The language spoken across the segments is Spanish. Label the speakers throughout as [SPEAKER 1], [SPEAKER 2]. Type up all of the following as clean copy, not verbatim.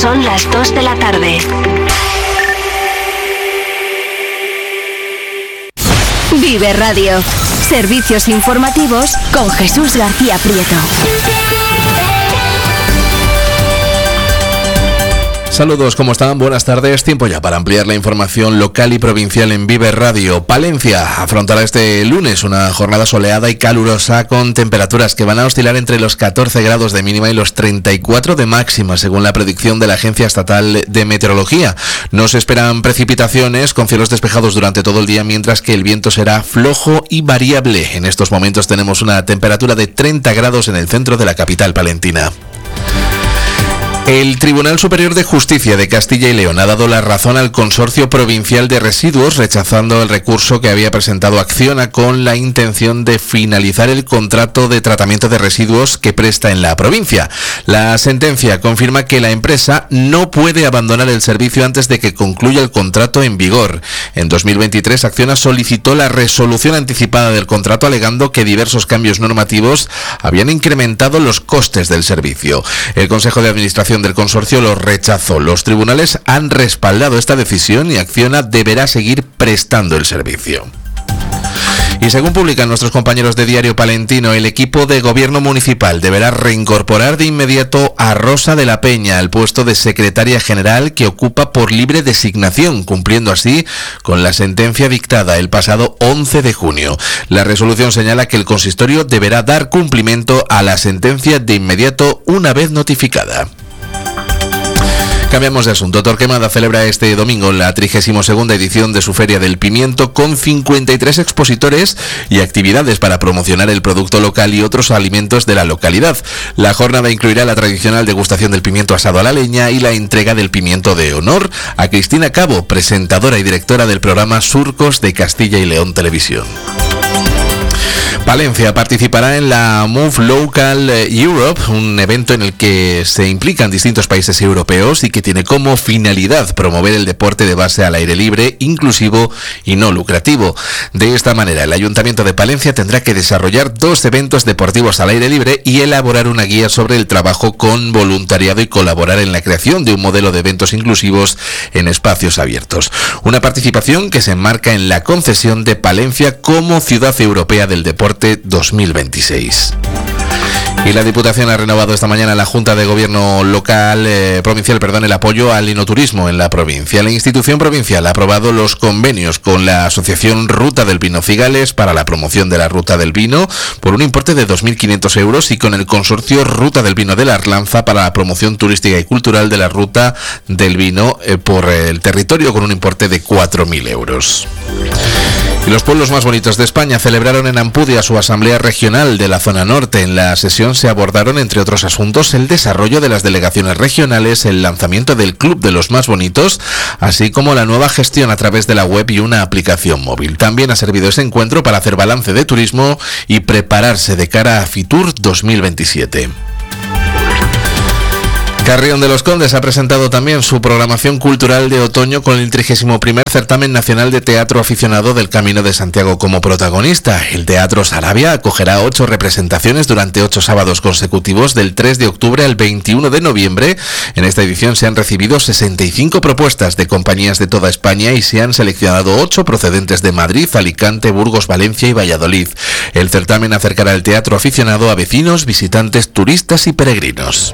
[SPEAKER 1] Son las 2 de la tarde. Vive Radio. Servicios informativos con Jesús García Prieto.
[SPEAKER 2] Saludos, ¿cómo están? Buenas tardes. Tiempo ya para ampliar la información local y provincial en Vive Radio. Palencia afrontará este lunes una jornada soleada y calurosa con temperaturas que van a oscilar entre los 14 grados de mínima y los 34 de máxima, según la predicción de la Agencia Estatal de Meteorología. No se esperan precipitaciones con cielos despejados durante todo el día, mientras que el viento será flojo y variable. En estos momentos tenemos una temperatura de 30 grados en el centro de la capital palentina. El Tribunal Superior de Justicia de Castilla y León ha dado la razón al Consorcio Provincial de Residuos, rechazando el recurso que había presentado Acciona con la intención de finalizar el contrato de tratamiento de residuos que presta en la provincia. La sentencia confirma que la empresa no puede abandonar el servicio antes de que concluya el contrato en vigor. En 2023, Acciona solicitó la resolución anticipada del contrato, alegando que diversos cambios normativos habían incrementado los costes del servicio. El Consejo de Administración del consorcio lo rechazó. Los tribunales han respaldado esta decisión y Acciona deberá seguir prestando el servicio. Y según publican nuestros compañeros de Diario Palentino, el equipo de gobierno municipal deberá reincorporar de inmediato a Rosa de la Peña al puesto de secretaria general que ocupa por libre designación, cumpliendo así con la sentencia dictada el pasado 11 de junio. La resolución señala que el consistorio deberá dar cumplimiento a la sentencia de inmediato una vez notificada. Cambiamos de asunto. Torquemada celebra este domingo la 32ª edición de su Feria del Pimiento con 53 expositores y actividades para promocionar el producto local y otros alimentos de la localidad. La jornada incluirá la tradicional degustación del pimiento asado a la leña y la entrega del pimiento de honor a Cristina Cabo, presentadora y directora del programa Surcos de Castilla y León Televisión. Palencia participará en la Move Local Europe, un evento en el que se implican distintos países europeos y que tiene como finalidad promover el deporte de base al aire libre, inclusivo y no lucrativo. De esta manera, el Ayuntamiento de Palencia tendrá que desarrollar 2 eventos deportivos al aire libre y elaborar una guía sobre el trabajo con voluntariado y colaborar en la creación de un modelo de eventos inclusivos en espacios abiertos. Una participación que se enmarca en la concesión de Palencia como Ciudad Europea del Deporte 2026. Y la Diputación ha renovado esta mañana la Junta de Gobierno provincial, el apoyo al enoturismo en la provincia. La institución provincial ha aprobado los convenios con la Asociación Ruta del Vino Cigales para la promoción de la Ruta del Vino por un importe de 2.500 euros y con el consorcio Ruta del Vino de la Arlanza para la promoción turística y cultural de la Ruta del Vino por el territorio con un importe de 4.000 euros. Y los pueblos más bonitos de España celebraron en Ampudia su asamblea regional de la zona norte. En la sesión se abordaron, entre otros asuntos, el desarrollo de las delegaciones regionales, el lanzamiento del Club de los Más Bonitos, así como la nueva gestión a través de la web y una aplicación móvil. También ha servido ese encuentro para hacer balance de turismo y prepararse de cara a Fitur 2027. Carrión de los Condes ha presentado también su programación cultural de otoño con el 31º Certamen Nacional de Teatro Aficionado del Camino de Santiago como protagonista. El Teatro Sarabia acogerá 8 representaciones durante 8 sábados consecutivos del 3 de octubre al 21 de noviembre. En esta edición se han recibido 65 propuestas de compañías de toda España y se han seleccionado 8 procedentes de Madrid, Alicante, Burgos, Valencia y Valladolid. El certamen acercará el teatro aficionado a vecinos, visitantes, turistas y peregrinos.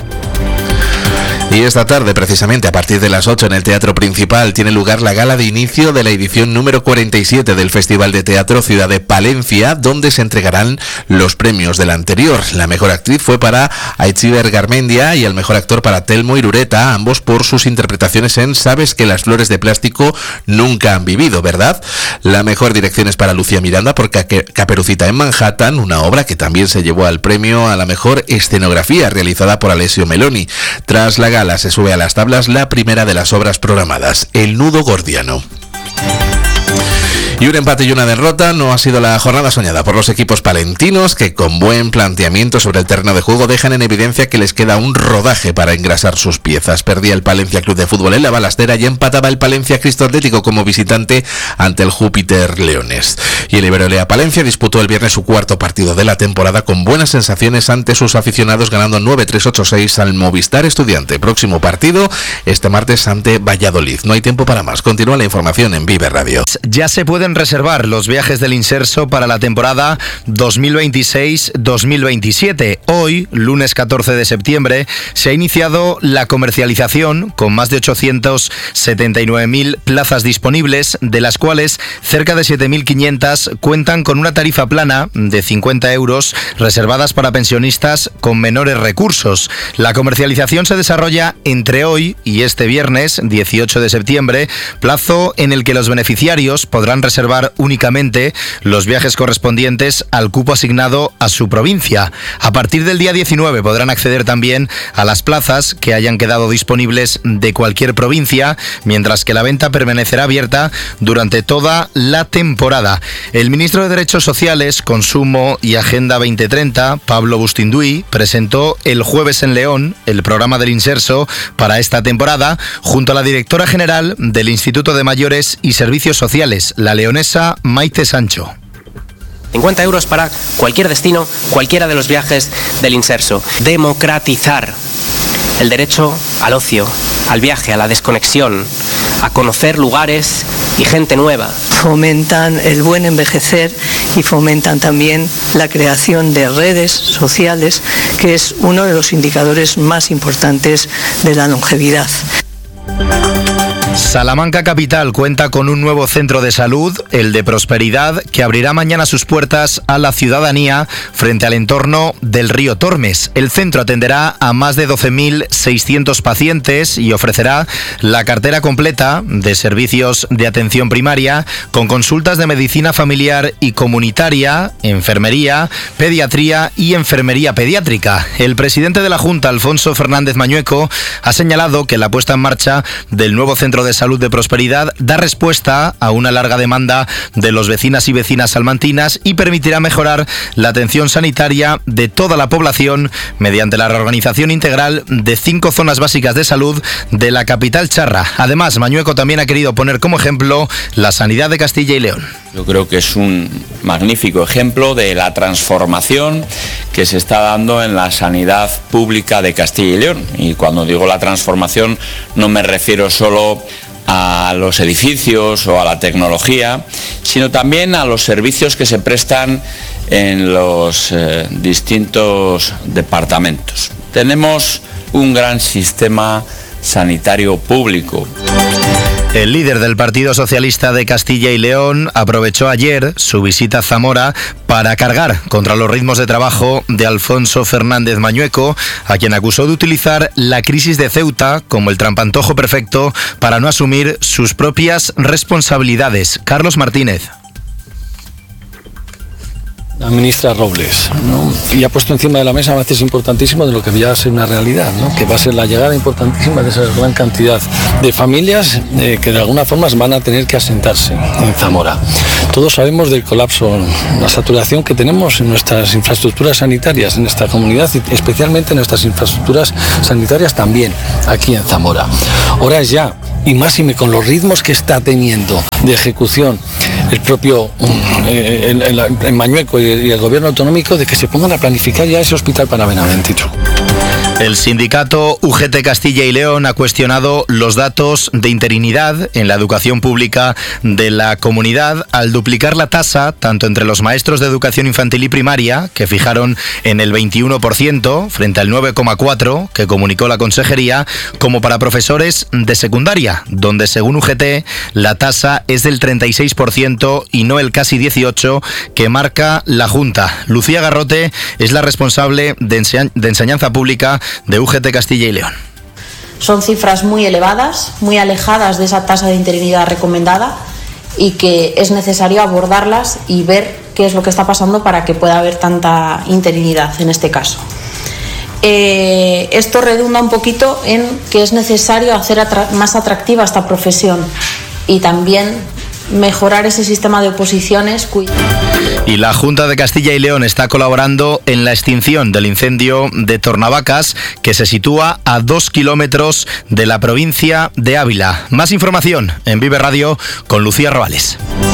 [SPEAKER 2] Y esta tarde, precisamente a partir de las 8 en el Teatro Principal, tiene lugar la gala de inicio de la edición número 47 del Festival de Teatro Ciudad de Palencia, donde se entregarán los premios del anterior. La mejor actriz fue para Aitziber Garmendia y el mejor actor para Telmo Irureta, ambos por sus interpretaciones en Sabes que las flores de plástico nunca han vivido, ¿verdad? La mejor dirección es para Lucía Miranda por Caperucita en Manhattan, una obra que también se llevó al premio a la mejor escenografía realizada por Alessio Meloni. Tras la gala se sube a las tablas la primera de las obras programadas, El Nudo Gordiano. Y un empate y una derrota no ha sido la jornada soñada por los equipos palentinos, que con buen planteamiento sobre el terreno de juego dejan en evidencia que les queda un rodaje para engrasar sus piezas. Perdía el Palencia Club de Fútbol en la Balastera y empataba el Palencia Cristo Atlético como visitante ante el Júpiter Leones. Y el Iberolea Palencia disputó el viernes su cuarto partido de la temporada con buenas sensaciones ante sus aficionados, ganando 9-3-8-6 al Movistar Estudiante. Próximo partido este martes ante Valladolid. No hay tiempo para más. Continúa la información en Vive Radio.
[SPEAKER 3] Ya se pueden reservar los viajes del Inserso para la temporada 2026-2027. Hoy, lunes 14 de septiembre, se ha iniciado la comercialización con más de 879.000 plazas disponibles, de las cuales cerca de 7.500 cuentan con una tarifa plana de 50 euros reservadas para pensionistas con menores recursos. La comercialización se desarrolla entre hoy y este viernes 18 de septiembre, plazo en el que los beneficiarios podrán reservar únicamente los viajes correspondientes al cupo asignado a su provincia. A partir del día 19 podrán acceder también a las plazas que hayan quedado disponibles de cualquier provincia, mientras que la venta permanecerá abierta durante toda la temporada. El ministro de Derechos Sociales, Consumo y Agenda 2030, Pablo Bustinduy, presentó el jueves en León el programa del Inserso para esta temporada, junto a la directora general del Instituto de Mayores y Servicios Sociales, la leonesa Maite Sancho.
[SPEAKER 4] 50 euros para cualquier destino, cualquiera de los viajes del Inserso. Democratizar el derecho al ocio, al viaje, a la desconexión, a conocer lugares y gente nueva.
[SPEAKER 5] Fomentan el buen envejecer y fomentan también la creación de redes sociales, que es uno de los indicadores más importantes de la longevidad.
[SPEAKER 3] Salamanca Capital cuenta con un nuevo centro de salud, el de Prosperidad, que abrirá mañana sus puertas a la ciudadanía frente al entorno del río Tormes. El centro atenderá a más de 12.600 pacientes y ofrecerá la cartera completa de servicios de atención primaria, con consultas de medicina familiar y comunitaria, enfermería, pediatría y enfermería pediátrica. El presidente de la Junta, Alfonso Fernández Mañueco, ha señalado que la puesta en marcha del nuevo centro de salud de Prosperidad da respuesta a una larga demanda de los vecinas y vecinas salmantinas y permitirá mejorar la atención sanitaria de toda la población mediante la reorganización integral de 5 zonas básicas de salud de la capital charra. Además, Mañueco también ha querido poner como ejemplo la sanidad de Castilla y León.
[SPEAKER 6] Yo creo que es un magnífico ejemplo de la transformación que se está dando en la sanidad pública de Castilla y León. Y cuando digo la transformación no me refiero solo a los edificios o a la tecnología, sino también a los servicios que se prestan en los distintos departamentos. Tenemos un gran sistema sanitario público.
[SPEAKER 3] El líder del Partido Socialista de Castilla y León aprovechó ayer su visita a Zamora para cargar contra los ritmos de trabajo de Alfonso Fernández Mañueco, a quien acusó de utilizar la crisis de Ceuta como el trampantojo perfecto para no asumir sus propias responsabilidades. Carlos Martínez.
[SPEAKER 7] La ministra Robles, ¿no? Y ha puesto encima de la mesa avances importantísimos de lo que ya va a ser una realidad, ¿no? Que va a ser la llegada importantísima de esa gran cantidad de familias que de alguna forma van a tener que asentarse en Zamora. Todos sabemos del colapso, la saturación que tenemos en nuestras infraestructuras sanitarias en esta comunidad y especialmente en nuestras infraestructuras sanitarias también aquí en Zamora. Ahora es ya, y máxime con los ritmos que está teniendo de ejecución el propio el Mañueco y el gobierno autonómico, de que se pongan a planificar ya ese hospital para Benaventito.
[SPEAKER 3] El sindicato UGT Castilla y León ha cuestionado los datos de interinidad en la educación pública de la comunidad al duplicar la tasa tanto entre los maestros de educación infantil y primaria, que fijaron en el 21% frente al 9,4% que comunicó la consejería, como para profesores de secundaria, donde según UGT la tasa es del 36% y no el casi 18% que marca la Junta. Lucía Garrote es la responsable de enseñanza pública de UGT Castilla y León.
[SPEAKER 8] Son cifras muy elevadas, muy alejadas de esa tasa de interinidad recomendada y que es necesario abordarlas y ver qué es lo que está pasando para que pueda haber tanta interinidad en este caso. Esto redunda un poquito en que es necesario hacer más atractiva esta profesión y también mejorar ese sistema de oposiciones.
[SPEAKER 3] Y la Junta de Castilla y León está colaborando en la extinción del incendio de Tornavacas, que se sitúa a 2 kilómetros de la provincia de Ávila. Más información en Vive Radio con Lucía Robales.